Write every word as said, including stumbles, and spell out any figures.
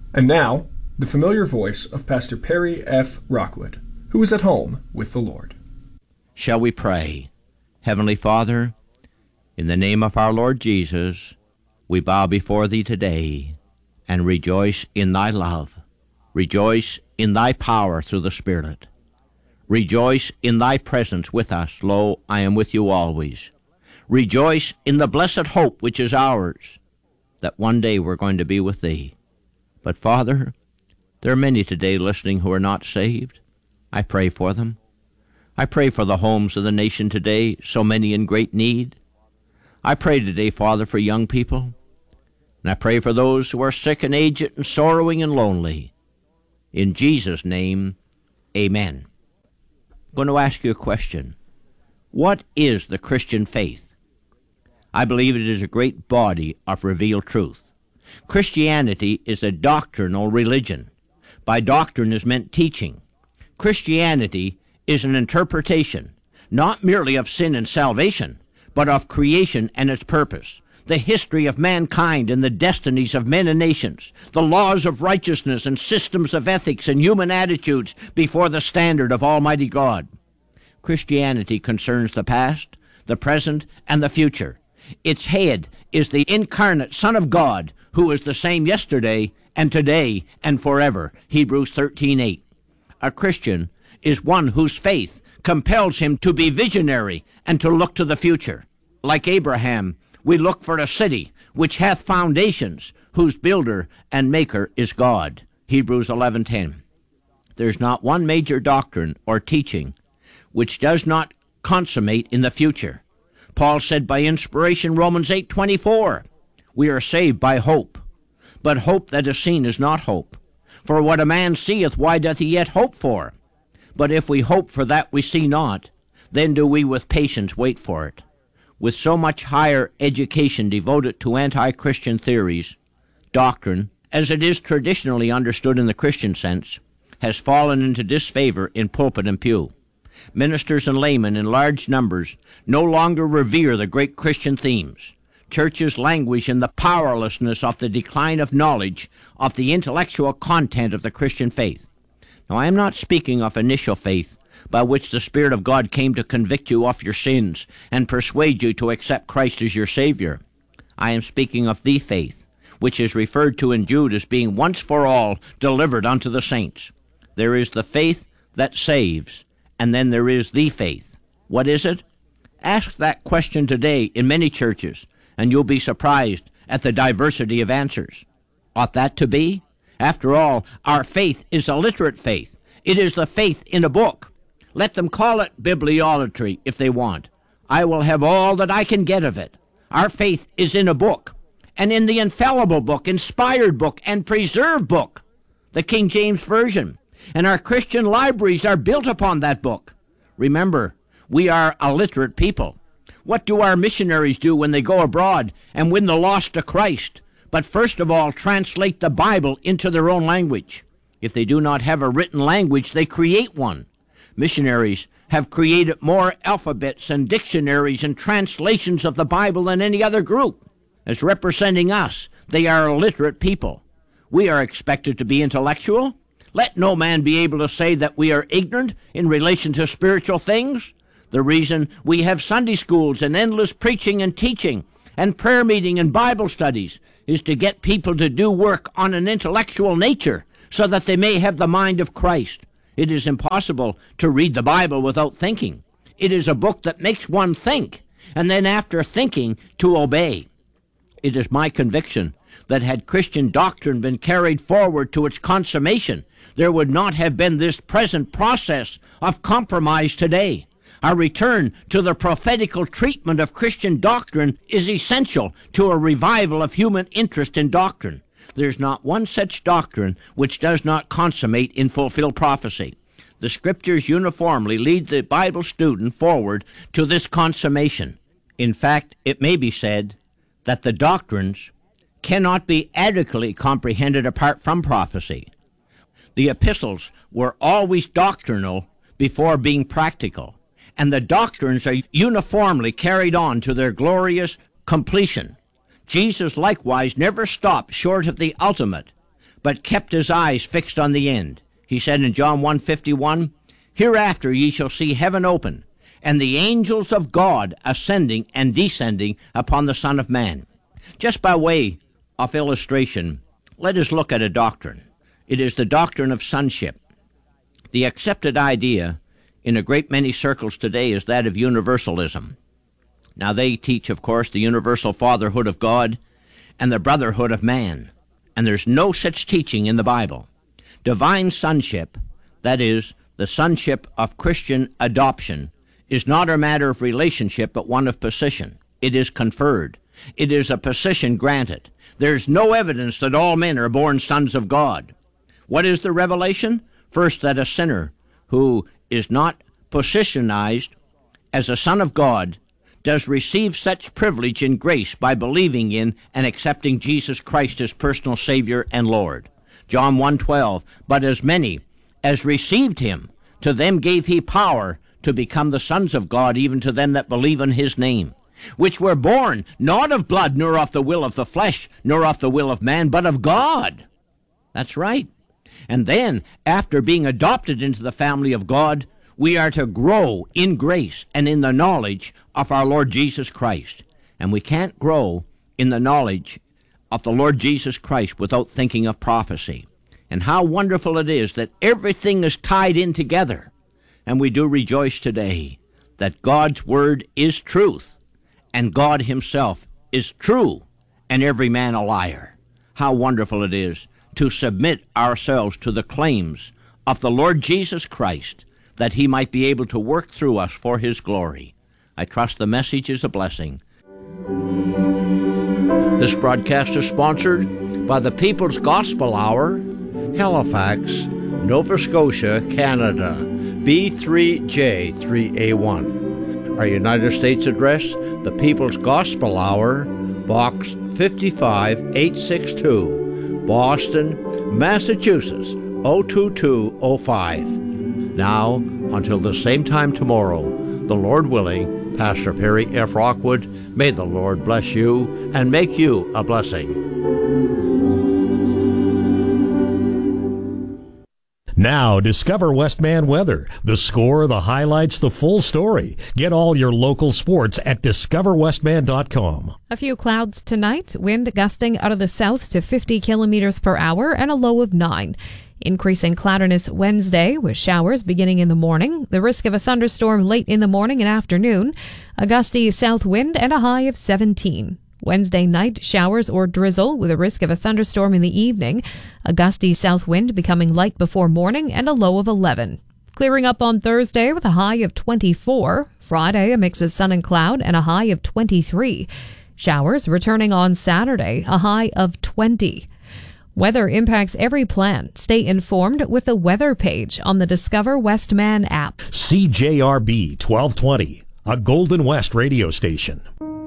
And now, the familiar voice of Pastor Perry F. Rockwood, who is at home with the Lord. Shall we pray? Heavenly Father, in the name of our Lord Jesus, we bow before Thee today and rejoice in Thy love. Rejoice in Thy power through the Spirit. Rejoice in Thy presence with us. Lo, I am with you always. Rejoice in the blessed hope which is ours, that one day we're going to be with Thee. But Father, there are many today listening who are not saved. I pray for them. I pray for the homes of the nation today, so many in great need. I pray today, Father, for young people. And I pray for those who are sick and aged and sorrowing and lonely. In Jesus' name, amen. I'm going to ask you a question. What is the Christian faith? I believe it is a great body of revealed truth. Christianity is a doctrinal religion. By doctrine is meant teaching. Christianity is an interpretation, not merely of sin and salvation, but of creation and its purpose, the history of mankind and the destinies of men and nations, the laws of righteousness and systems of ethics and human attitudes before the standard of Almighty God. Christianity concerns the past, the present, and the future. Its head is the incarnate Son of God, who is the same yesterday and today and forever. Hebrews thirteen eight. A Christian is one whose faith compels him to be visionary and to look to the future. Like Abraham, we look for a city which hath foundations, whose builder and maker is God. Hebrews eleven ten. There's not one major doctrine or teaching which does not consummate in the future. Paul said by inspiration, Romans eight twenty-four, we are saved by hope. But hope that is seen is not hope. For what a man seeth, why doth he yet hope for? But if we hope for that we see not, then do we with patience wait for it. With so much higher education devoted to anti-Christian theories, doctrine, as it is traditionally understood in the Christian sense, has fallen into disfavor in pulpit and pew. Ministers and laymen in large numbers no longer revere the great Christian themes. Churches languish in the powerlessness of the decline of knowledge of the intellectual content of the Christian faith. Now, I am not speaking of initial faith, by which the Spirit of God came to convict you of your sins and persuade you to accept Christ as your Savior. I am speaking of the faith, which is referred to in Jude as being once for all delivered unto the saints. There is the faith that saves, and then there is the faith. What is it? Ask that question today in many churches, and you'll be surprised at the diversity of answers. Ought that to be? After all, our faith is a literate faith. It is the faith in a book. Let them call it bibliolatry if they want. I will have all that I can get of it. Our faith is in a book, and in the infallible book, inspired book, and preserved book, the King James Version. And our Christian libraries are built upon that book. Remember, we are a literate people. What do our missionaries do when they go abroad and win the lost to Christ? But first of all, translate the Bible into their own language. If they do not have a written language, they create one. Missionaries have created more alphabets and dictionaries and translations of the Bible than any other group. As representing us, they are a literate people. We are expected to be intellectual. Let no man be able to say that we are ignorant in relation to spiritual things. The reason we have Sunday schools and endless preaching and teaching and prayer meeting and Bible studies is to get people to do work on an intellectual nature so that they may have the mind of Christ. It is impossible to read the Bible without thinking. It is a book that makes one think, and then after thinking, to obey. It is my conviction that had Christian doctrine been carried forward to its consummation, there would not have been this present process of compromise today. Our return to the prophetical treatment of Christian doctrine is essential to a revival of human interest in doctrine. There's not one such doctrine which does not consummate in fulfilled prophecy. The Scriptures uniformly lead the Bible student forward to this consummation. In fact, it may be said that the doctrines cannot be adequately comprehended apart from prophecy. The epistles were always doctrinal before being practical, and the doctrines are uniformly carried on to their glorious completion. Jesus likewise never stopped short of the ultimate, but kept his eyes fixed on the end. He said in John one fifty-one, "Hereafter ye shall see heaven open, and the angels of God ascending and descending upon the Son of Man." Just by way of illustration, let us look at a doctrine. It is the doctrine of sonship. The accepted idea in a great many circles today is that of universalism. Now they teach, of course, the universal fatherhood of God and the brotherhood of man. And there's no such teaching in the Bible. Divine sonship, that is, the sonship of Christian adoption, is not a matter of relationship but one of position. It is conferred. It is a position granted. There's no evidence that all men are born sons of God. What is the revelation? First, that a sinner who is not positionized as a son of God does receive such privilege and grace by believing in and accepting Jesus Christ as personal Savior and Lord. John one twelve, "But as many as received him, to them gave he power to become the sons of God, even to them that believe in his name, which were born not of blood, nor of the will of the flesh, nor of the will of man, but of God." That's right. And then, after being adopted into the family of God, we are to grow in grace and in the knowledge of our Lord Jesus Christ. And we can't grow in the knowledge of the Lord Jesus Christ without thinking of prophecy. And how wonderful it is that everything is tied in together. And we do rejoice today that God's Word is truth, and God himself is true, and every man a liar. How wonderful it is to submit ourselves to the claims of the Lord Jesus Christ, that he might be able to work through us for his glory. I trust the message is a blessing. This broadcast is sponsored by the People's Gospel Hour, Halifax, Nova Scotia, Canada, B three J three A one. Our United States address, the People's Gospel Hour, Box fifty-five eight sixty-two, Boston, Massachusetts, oh two two oh five. Now, until the same time tomorrow, the Lord willing, Pastor Perry F. Rockwood, may the Lord bless you and make you a blessing. Now, discover Westman weather. The score, the highlights, the full story. Get all your local sports at discover westman dot com. A few clouds tonight, wind gusting out of the south to fifty kilometers per hour and a low of nine. Increasing cloudiness Wednesday with showers beginning in the morning. The risk of a thunderstorm late in the morning and afternoon. A gusty south wind and a high of seventeen. Wednesday night, showers or drizzle with a risk of a thunderstorm in the evening. A gusty south wind becoming light before morning and a low of eleven. Clearing up on Thursday with a high of twenty-four. Friday, a mix of sun and cloud and a high of twenty-three. Showers returning on Saturday, a high of twenty. Weather impacts every plant. Stay informed with the weather page on the Discover Westman app. C J R B twelve twenty, a Golden West radio station.